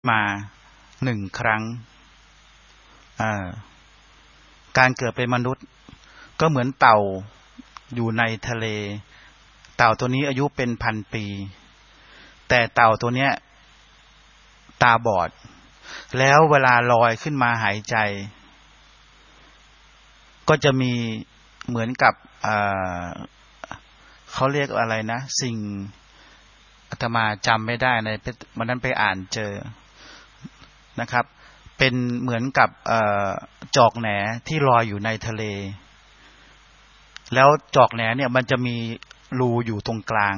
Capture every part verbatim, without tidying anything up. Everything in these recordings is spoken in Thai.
มาหนึ่งครั้งการเกิดเป็นมนุษย์ก็เหมือนเต่าอยู่ในทะเลเต่าตัวนี้อายุเป็นพันปีแต่เต่าตัวเนี้ยตาบอดแล้วเวลาลอยขึ้นมาหายใจก็จะมีเหมือนกับเอ่อเขาเรียกอะไรนะสิ่งอาตมาจำไม่ได้ในวันนั้นไปอ่านเจอนะครับเป็นเหมือนกับเอ่อจอกแหนที่ลอยอยู่ในทะเลแล้วจอกแหนเนี่ยมันจะมีรูอยู่ตรงกลาง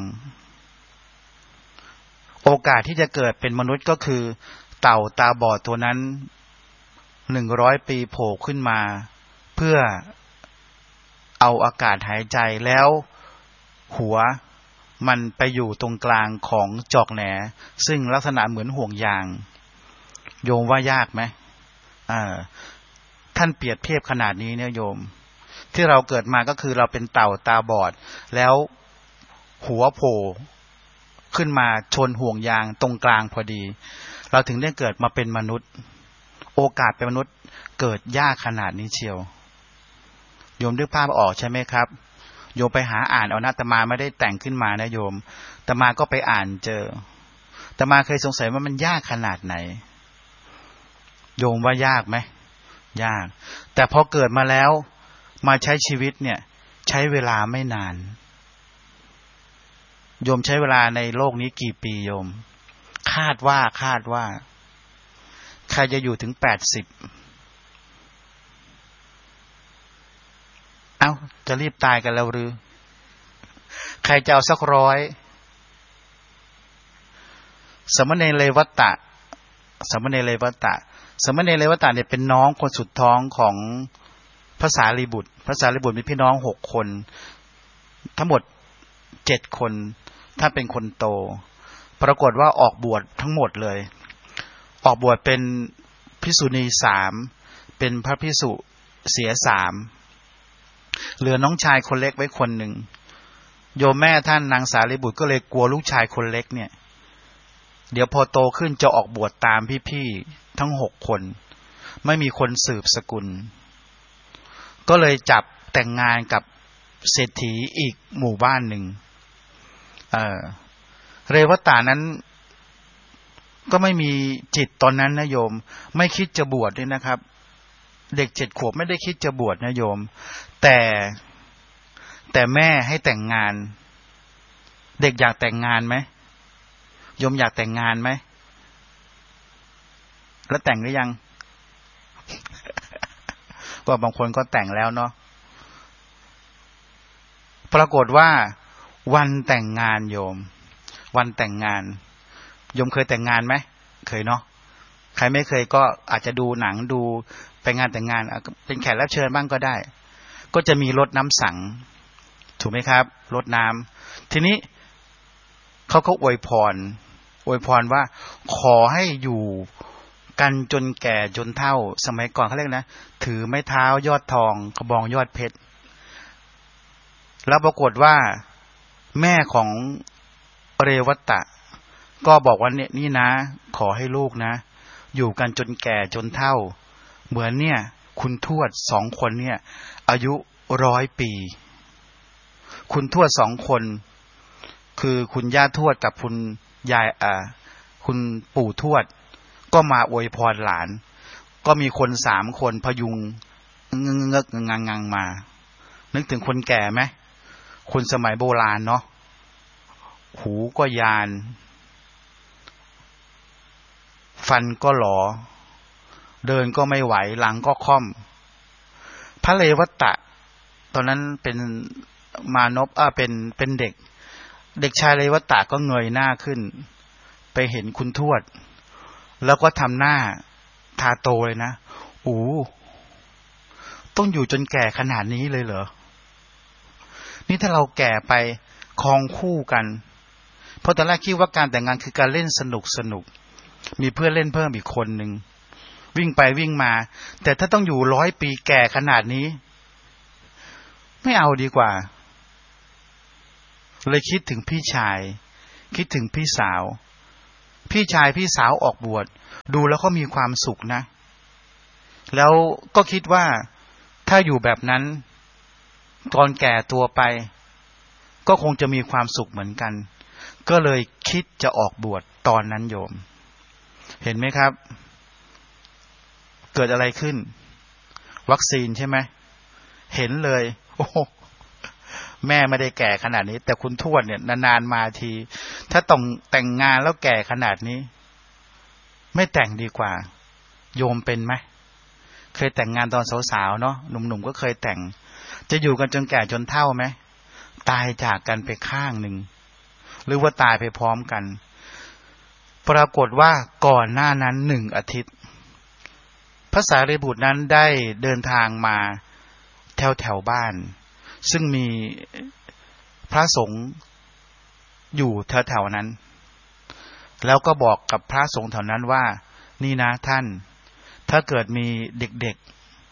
โอกาสที่จะเกิดเป็นมนุษย์ก็คือเต่าตาบอดตัวนั้นหนึ่งร้อยปีโผล่ขึ้นมาเพื่อเอาอากาศหายใจแล้วหัวมันไปอยู่ตรงกลางของจอกแหนซึ่งลักษณะเหมือนห่วงยางโยมว่ายากไหมอ่าท่านเปรียบเทียบขนาดนี้เนี่ยโยมที่เราเกิดมาก็คือเราเป็นเต่าตาบอดแล้วหัวโผล่ขึ้นมาชนห่วงยางตรงกลางพอดีเราถึงได้เกิดมาเป็นมนุษย์โอกาสเป็นมนุษย์เกิดยากขนาดนี้เชียวโยมนึกภาพออกใช่ไหมครับโยมไปหาอ่านเอานะอาตมาไม่ได้แต่งขึ้นมานะโยมอาตมาก็ไปอ่านเจออาตมาเคยสงสัยว่ามันยากขนาดไหนโยมว่ายากไหมยากแต่พอเกิดมาแล้วมาใช้ชีวิตเนี่ยใช้เวลาไม่นานโยมใช้เวลาในโลกนี้กี่ปีโยมคาดว่าคาดว่าใครจะอยู่ถึงแปดสิบเอ้าจะรีบตายกันแล้วหรือใครจะเอาสักร้อยสมณเณรเลวัตตะสมณเณรเลวัตตะสมณเณรเลวัตตะเนี่ยเป็นน้องคนสุดท้องของพระสารีบุตรพระสารีบุตรมีพี่น้องหกคนทั้งหมดเจ็ดคนถ้าเป็นคนโตปรากฏว่าออกบวชทั้งหมดเลยออกบวชเป็นภิกษุณีสามเป็นพระภิกษุเสียสามเหลือน้องชายคนเล็กไว้คนหนึ่งโยมแม่ท่านนางสารีบุตรก็เลยกลัวลูกชายคนเล็กเนี่ยเดี๋ยวพอโตขึ้นจะออกบวชตามพี่ๆทั้งหกคนไม่มีคนสืบสกุลก็เลยจับแต่งงานกับเศรษฐีอีกหมู่บ้านหนึ่งเอ่อเรวตานั้นก็ไม่มีจิตตอนนั้นนะโยมไม่คิดจะบวชด้วยนะครับเด็กเจ็ดขวบไม่ได้คิดจะบวชนะโยมแต่แต่แม่ให้แต่งงานเด็กอยากแต่งงานไหมโยมอยากแต่งงานไหมแล้วแต่งหรือยัง ก็บางคนก็แต่งแล้วเนาะปรากฏว่าวันแต่งงานโยมวันแต่งงานโยมเคยแต่งงานไหมเคยเนาะใครไม่เคยก็อาจจะดูหนังดูไปงานแต่งงานเป็นแขกรับเชิญบ้างก็ได้ก็จะมีรดน้ำสังถูกไหมครับรดน้ำทีนี้เขาก็อวยพรอวยพรว่าขอให้อยู่กันจนแก่จนเฒ่าสมัยก่อนเขาเรียกนะถือไม้เท้ายอดทองกระบองยอดเพชรแล้วปรากฏว่าแม่ของเรวัตตะก็บอกว่าเนี่ยนี่นะขอให้ลูกนะอยู่กันจนแก่จนเฒ่าเหมือนเนี่ยคุณทวดสองคนเนี่ยอายุร้อยปีคุณทวดสองคนคือคุณย่าทวดกับคุณยายอ่าคุณปู่ทวดก็มาอวยพรหลานก็มีคนสามคนพยุงเงึกเงึกงังงังมานึกถึงคนแก่ไหมคนสมัยโบราณเนาะหูก็ยานฟันก็หลอเดินก็ไม่ไหวหลังก็ค่อมพระเลวัตตะตอนนั้นเป็นมานพอ่าเป็นเป็นเด็กเด็กชายเลวัตตะก็เงยหน้าขึ้นไปเห็นคุณทวดแล้วก็ทำหน้าทาโตเลยนะโอ้ต้องอยู่จนแก่ขนาดนี้เลยเหรอนี่ถ้าเราแก่ไปครองคู่กันเพราะตอนแรกคิดว่าการแต่งงานคือการเล่นสนุกสนุกมีเพื่อนเล่นเพิ่มอีกคนหนึ่งวิ่งไปวิ่งมาแต่ถ้าต้องอยู่ร้อยปีแก่ขนาดนี้ไม่เอาดีกว่าเลยคิดถึงพี่ชายคิดถึงพี่สาวพี่ชายพี่สาวออกบวชดูแล้วก็มีความสุขนะแล้วก็คิดว่าถ้าอยู่แบบนั้นตอนแก่ตัวไปก็คงจะมีความสุขเหมือนกันก็เลยคิดจะออกบวชตอนนั้นโยมเห็นไหมครับเกิดอะไรขึ้นวัคซีนใช่ไหมเห็นเลยโอ้แม่ไม่ได้แก่ขนาดนี้แต่คุณทวดเนี่ยนานๆมาทีถ้าต้องแต่งงานแล้วแก่ขนาดนี้ไม่แต่งดีกว่าโยมเป็นไหมเคยแต่งงานตอนสาวๆเนาะหนุ่มๆก็เคยแต่งจะอยู่กันจนแก่จนเฒ่าไหมตายจากกันไปข้างหนึ่งหรือว่าตายไปพร้อมกันปรากฏว่าก่อนหน้านั้นหนึ่งอาทิตย์พระสารีบุตรนั้นได้เดินทางมาแถวแถวบ้านซึ่งมีพระสงฆ์อยู่แถวแถวนั้นแล้วก็บอกกับพระสงฆ์แถวนั้นว่านี่นะท่านถ้าเกิดมีเด็ก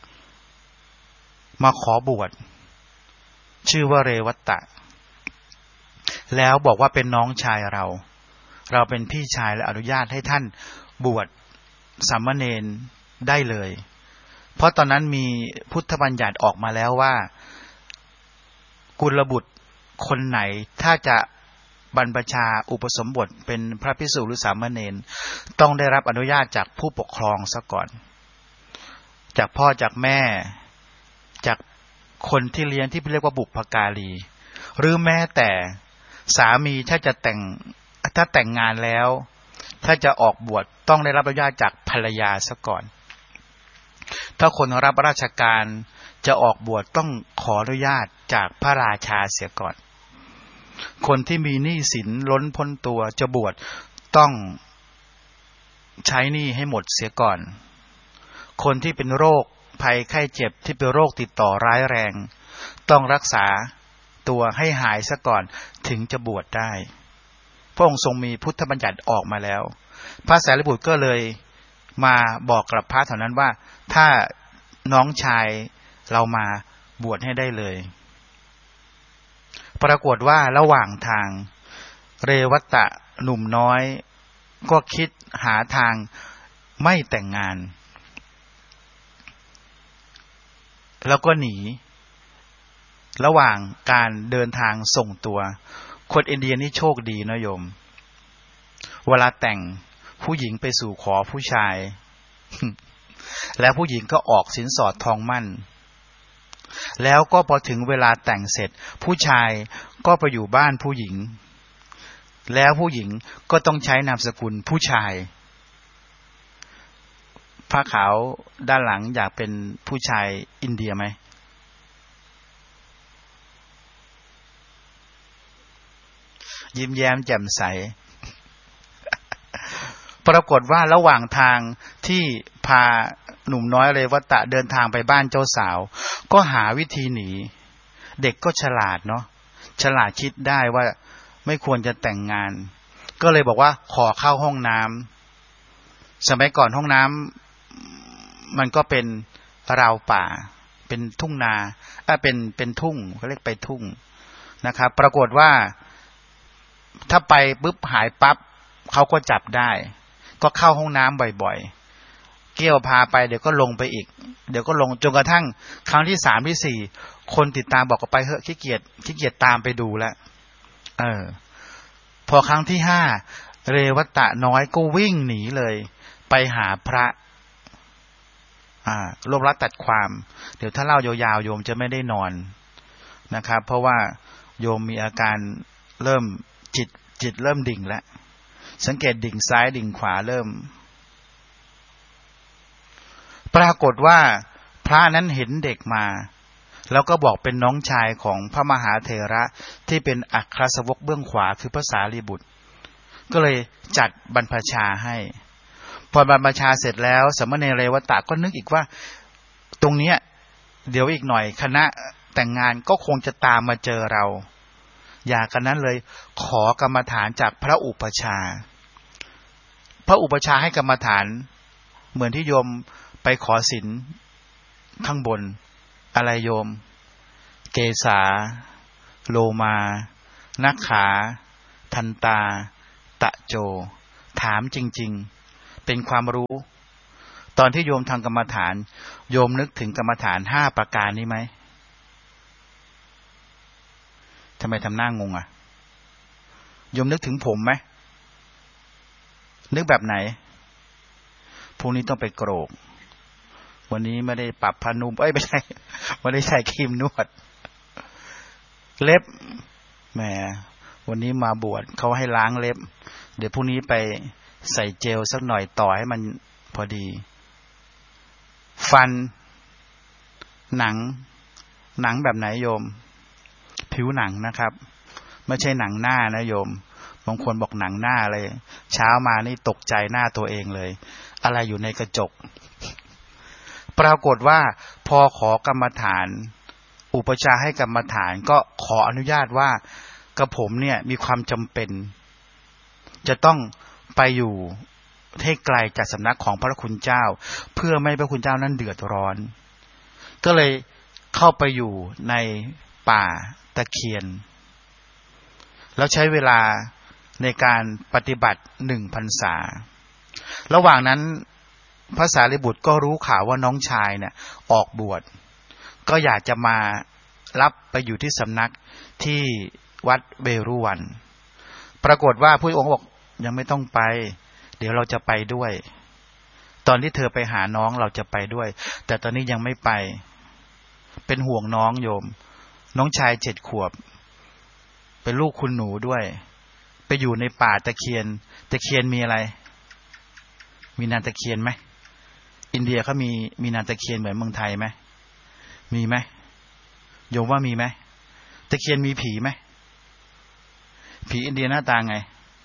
ๆมาขอบวชชื่อว่าเรวัตตะแล้วบอกว่าเป็นน้องชายเราเราเป็นพี่ชายและอนุญาตให้ท่านบวชสามเณรได้เลยเพราะตอนนั้นมีพุทธบัญญัติออกมาแล้วว่ากุลบุตรคนไหนถ้าจะบรรพชาอุปสมบทเป็นพระภิกษุหรือสามเณรต้องได้รับอนุญาตจากผู้ปกครองซะก่อนจากพ่อจากแม่จากคนที่เลี้ยงที่เรียกว่าบุพการีหรือแม้แต่สามีถ้าจะแต่งถ้าแต่งงานแล้วถ้าจะออกบวชต้องได้รับอนุญาตจากภรรยาซะก่อนถ้าคนรับราชการจะออกบวชต้องขออนุญาตจากพระราชาเสียก่อนคนที่มีหนี้สินล้นพ้นตัวจะบวชต้องใช้หนี้ให้หมดเสียก่อนคนที่เป็นโรคภัยไข้เจ็บที่เป็นโรคติดต่อร้ายแรงต้องรักษาตัวให้หายซะก่อนถึงจะบวชได้พระองค์ทรงมีพุทธบัญญัติออกมาแล้วพระสารีบุตรก็เลยมาบอกกับพระเท่านั้นว่าถ้าน้องชายเรามาบวชให้ได้เลยปรากฏว่าระหว่างทางเรวัตตะหนุ่มน้อยก็คิดหาทางไม่แต่งงานแล้วก็หนีระหว่างการเดินทางส่งตัวคนอินเดียนี่โชคดีนะโยมเวลาแต่งผู้หญิงไปสู่ขอผู้ชาย แล้วผู้หญิงก็ออกสินสอดทองมั่นแล้วก็พอถึงเวลาแต่งเสร็จผู้ชายก็ไปอยู่บ้านผู้หญิงแล้วผู้หญิงก็ต้องใช้นามสกุลผู้ชายผ้าขาวด้านหลังอยากเป็นผู้ชายอินเดียไหมยิ้มแย้มแจ่มใส ปรากฏว่าระหว่างทางที่พาหนุ่มน้อยเรวัตตะเดินทางไปบ้านเจ้าสาวก็หาวิธีหนีเด็กก็ฉลาดเนาะฉลาดคิดได้ว่าไม่ควรจะแต่งงานก็เลยบอกว่าขอเข้าห้องน้ำสมัยก่อนห้องน้ำมันก็เป็นราวป่าเป็นทุ่งนาเอ่อเป็นเป็นทุ่งเขาเรียกไปทุ่งนะครับปรากฏว่าถ้าไปปุ๊บหายปั๊บเขาก็จับได้ก็เข้าห้องน้ำบ่อยๆเกี่ยวพาไปเดี๋ยวก็ลงไปอีกเดี๋ยวก็ลงจนกระทั่งครั้งที่สามที่สี่คนติดตามบอกก็ไปเถอะขี้เกียจขี้เกียจตามไปดูแล้วเออพอครั้งที่ห้าเรวัตตะน้อยก็วิ่งหนีเลยไปหาพระอ่ารวบรัดตัดความเดี๋ยวถ้าเล่ายาวๆโยมจะไม่ได้นอนนะครับเพราะว่าโยมมีอาการเริ่มจิตจิตเริ่มดิ่งแล้วสังเกตดิ่งซ้ายดิ่งขวาเริ่มปรากฏว่าพระนั้นเห็นเด็กมาแล้วก็บอกเป็นน้องชายของพระมหาเถระที่เป็นอัครสาวกเบื้องขวาคือพระสารีบุตรก็เลยจัดบรรพชาให้พอบรรพชาเสร็จแล้วสมณเณรเรวัตตะก็นึกอีกว่าตรงเนี้ยเดี๋ยวอีกหน่อยคณะแต่งงานก็คงจะตามมาเจอเราอยากกันนั้นเลยขอกรรมฐานจากพระอุปชาพระอุปชาให้กรรมฐานเหมือนที่โยมไปขอศีลข้างบนอะไรโยมเกสาโลมานักขาทันตาตะโจถามจริงๆเป็นความรู้ตอนที่โยมทำกรรมฐานโยมนึกถึงกรรมฐานห้าประการนี้ไหมทำไมทำหน้างงอ่ะโยมนึกถึงผมไหมนึกแบบไหนพรุ่งนี้ต้องไปโกรกวันนี้ไม่ได้ปรับพนุ่มเอ้ยไม่ใช่ไม่ได้ใช้ครีมนวดเล็บแหมวันนี้มาบวชเขาให้ล้างเล็บเดี๋ยวพรุ่งนี้ไปใส่เจลสักหน่อยต่อให้มันพอดีฟันหนังหนังแบบไหนโยมผิวหนังนะครับไม่ใช่หนังหน้านะโยมบางคนบอกหนังหน้าเลยเช้ามานี่ตกใจหน้าตัวเองเลยอะไรอยู่ในกระจกปรากฏว่าพอขอกรรมฐานอุปชาให้กรรมฐานก็ขออนุญาตว่ากระผมเนี่ยมีความจำเป็นจะต้องไปอยู่ให้ไกลจากสำนักของพระคุณเจ้าเพื่อไม่ให้พระคุณเจ้านั้นเดือดร้อนก็เลยเข้าไปอยู่ในป่าตะเคียนแล้วใช้เวลาในการปฏิบัติหนึ่งพรรษาระหว่างนั้นพระสารีบุตรก็รู้ข่าวว่าน้องชายเนี่ยออกบวชก็อยากจะมารับไปอยู่ที่สำนักที่วัดเวรุวันปรากฏว่าผู้องค์บอกยังไม่ต้องไปเดี๋ยวเราจะไปด้วยตอนที่เธอไปหาน้องเราจะไปด้วยแต่ตอนนี้ยังไม่ไปเป็นห่วงน้องโยมน้องชายเจ็ดขวบเป็นลูกคุณหนูด้วยไปอยู่ในป่าตะเคียนตะเคียนมีอะไรมีนางตะเคียนไหมอินเดียเขามีมีนางตะเคียนเหมือนเมืองไทยไหมมีไหมโยมว่ามีไหมตะเคียนมีผีไหมผีอินเดียหน้าตาไง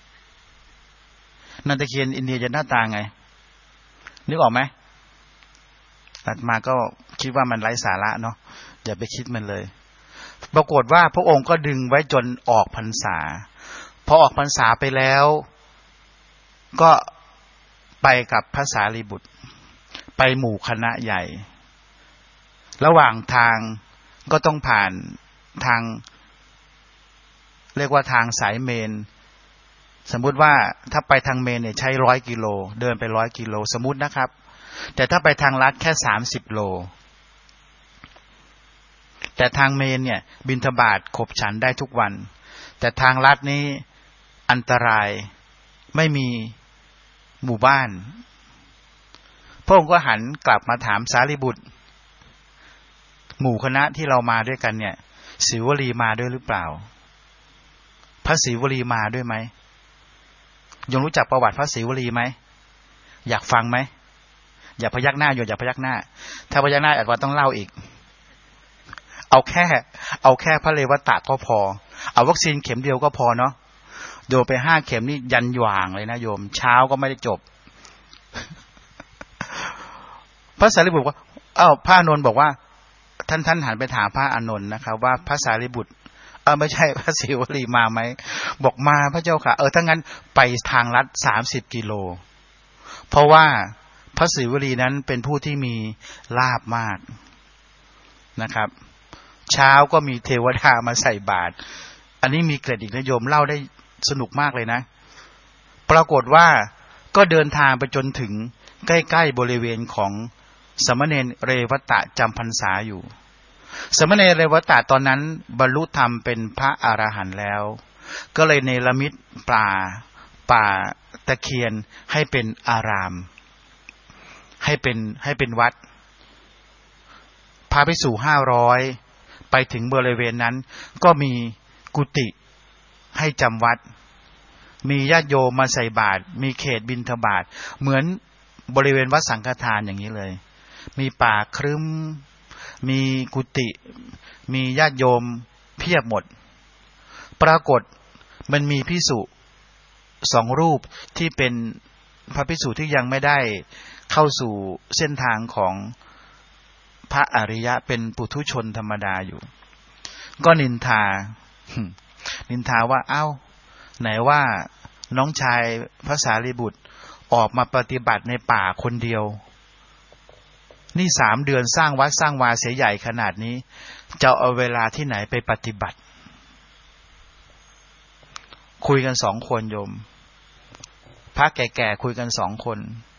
นางตะเคียนอินเดียจะหน้าตาไงนึกออกไหมอาตมาก็คิดว่ามันไร้สาระเนาะอย่าไปคิดมันเลยปรากฏว่าพระองค์ก็ดึงไว้จนออกพรรษาพอออกพรรษาไปแล้วก็ไปกับพระสารีบุตรไปหมู่คณะใหญ่ระหว่างทางก็ต้องผ่านทางเรียกว่าทางสายเมนสมมุติว่าถ้าไปทางเมนเนี่ยใช้ร้อยกิโลเดินไปร้อยกิโลสมมุตินะครับแต่ถ้าไปทางลัดแค่สามสิบโลแต่ทางเมนเนี่ยบิณฑบาตขบฉันได้ทุกวันแต่ทางลัดนี้อันตรายไม่มีหมู่บ้านพระองค์ก็หันกลับมาถามสารีบุตรหมู่คณะที่เรามาด้วยกันเนี่ยศิวลีมาด้วยหรือเปล่าพระศิวลีมาด้วยไหมยังรู้จักประวัติพระศิวลีไหมอยากฟังไหมอย่าพยักหน้าอย่าพยักหน้าถ้าพยักหน้าอาจจะต้องเล่าอีกเอาแค่เอาแค่พระเลวตะก็พอเอาวัคซีนเข็มเดียวก็พอเนาะโดนไปห้าเข็มนี่ยันหว่างเลยนะโยมเช้าก็ไม่ได้จบพระสารีบุตรว่าอ้าวพระอานนท์บอกว่าท่านท่านหันไปถามพระอานนท์นะครับว่าพระสารีบุตรเออไม่ใช่พระศิวลีมาไหมบอกมาพระเจ้าค่ะเออถ้างั้นไปทางลัดสามสิบกิโลเพราะว่าพระศิวลีนั้นเป็นผู้ที่มีลาภมากนะครับเช้าก็มีเทวดามาใส่บาตรอันนี้มีเกร็ดอีกนะโยมเล่าได้สนุกมากเลยนะปรากฏว่าก็เดินทางไปจนถึงใกล้ๆบริเวณของสมณเณรเรวตะจำพรรษาอยู่สมณเณรเรวตะตอนนั้นบรรลุธรรมเป็นพระอรหันต์แล้วก็เลยเนรมิตป่าป่าตะเคียนให้เป็นอารามให้เป็นให้เป็นวัดพาภิกษุห้าร้อยไปถึงบริเวณนั้นก็มีกุฏิให้จำวัดมีญาติโยมมาใส่บาตรมีเขตบิณฑบาตเหมือนบริเวณวัดสังฆทานอย่างนี้เลยมีป่าครึ้มมีกุฏิมีญาติโยมเพียบหมดปรากฏมันมีภิกษุสองรูปที่เป็นพระภิกษุที่ยังไม่ได้เข้าสู่เส้นทางของพระอริยะเป็นปุถุชนธรรมดาอยู่ก็นินทานินทาว่าเอ้าไหนว่าน้องชายพระสารีบุตรออกมาปฏิบัติในป่าคนเดียวนี่สามเดือนสร้างวัดสร้างวาเสียใหญ่ขนาดนี้จะเอาเวลาที่ไหนไปปฏิบัติคุยกันสองคนโยมพระแก่ๆคุยกันสองคน